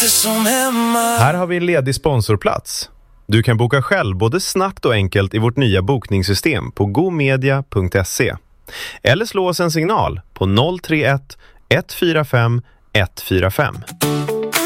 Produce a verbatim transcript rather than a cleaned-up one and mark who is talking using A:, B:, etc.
A: inte som hemma.
B: Här har vi en ledig sponsorplats. Du kan boka själv både snabbt och enkelt i vårt nya bokningssystem på gomedia punkt se. Eller slå oss en signal på noll tre ett ett fyra fem ett fyra fem.